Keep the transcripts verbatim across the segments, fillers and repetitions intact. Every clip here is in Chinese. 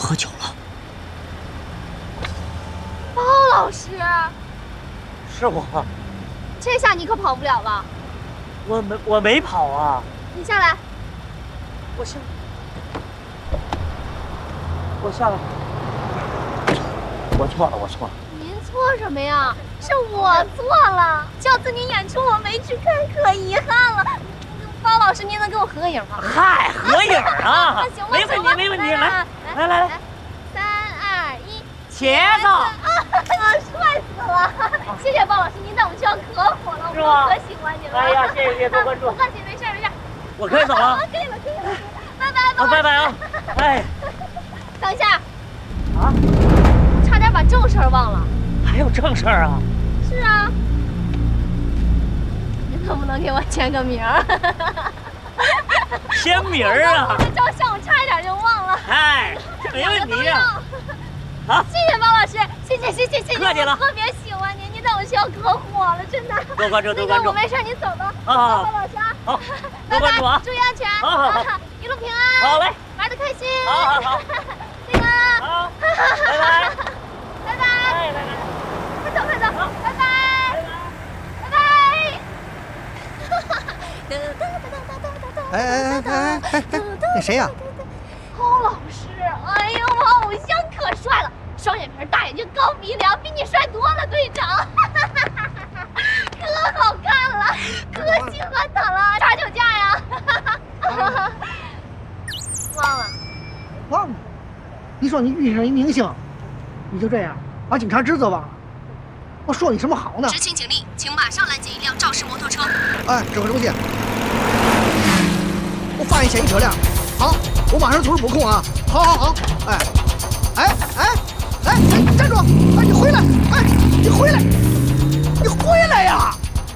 喝酒了。 包老师， 是我， 这下你可跑不了了。 我没我没跑啊！ 你下来， 我下，我下来，我错了，我错了。 您错什么呀？是我错了，上次您演出我没去看，可遗憾了。包老师，您能跟我合个影吗？ 嗨，合影啊！ 行吧， 没问题，没问题，来，来来来， 三二一， 茄子！ 啊，帅死了！谢谢包老师，您在我们学校可火了，我可喜欢您了。 哎呀，谢谢谢谢，多关注。 不客气，没事没事。 我可以走了。 可以了，可以了，拜拜， 好，拜拜啊！哎， 等一下， 啊， 我差点把正事儿忘了。 还有正事儿啊？ 是啊。您能不能给我签个名儿？ 签名儿啊！ 我照相，我差一点就忘了。 哎，这没问题呀。好， 谢谢包老师，谢谢谢谢谢谢， 客气了。 特别喜欢您，您在我们学校可火了，真的。 多关注多关注。 我没事，您走吧。 啊， 包老师啊。 好，多关注啊， 注意安全。 好好好， 一路平安。 好嘞， 玩得开心。 好好好。 那个。 好，拜拜。 拜拜。 哎，拜拜。 快走快走，拜拜。拜拜。 哎哎哎哎哎哎，那谁呀？ 包老师，哎呦，我偶像可帅了，双眼皮、大眼睛、高鼻梁，比你帅多了，队长。可好看了，可喜欢他了，查酒驾呀？忘了。 忘了？你说你遇上一明星，你就这样把警察职责忘了？我说你什么好呢？ 执勤警令，请马上拦截一辆肇事摩托车。 哎，指挥中心，我发现嫌疑车辆。好，我马上组织布控啊！好好好，哎，哎哎哎哎，站住！哎，你回来！哎，你回来！你回来呀！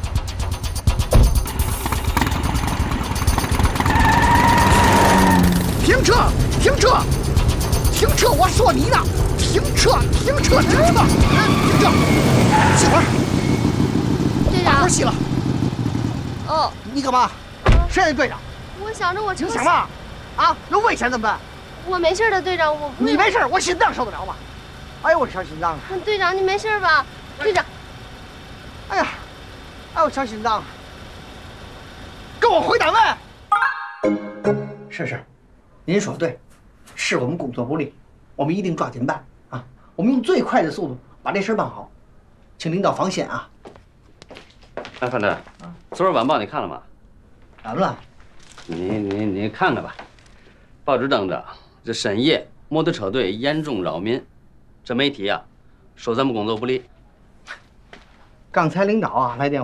停车！停车！停车！我说你呢！停车！停车！停车！停车！熄火！ 队长， 把火熄了。 哦， 你干嘛？谁是队长？ 我想着我车。 你想嘛？啊，有危险怎么办？ 我没事的，队长，我不。 你没事，我心脏受得了吗？哎呦，我的小心脏啊！ 队长，你没事吧？队长， 哎呀，哎呦，小心脏！跟我回单位。是是，您说的对，是我们工作不力，我们一定抓紧办啊！我们用最快的速度把这事办好，请领导放心啊！ 哎，范队，昨儿晚报你看了吗？ 完了。 你你你看看吧，报纸登着这深夜摩托车队严重扰民，这媒体啊说咱们工作不力。 刚才领导啊来电话。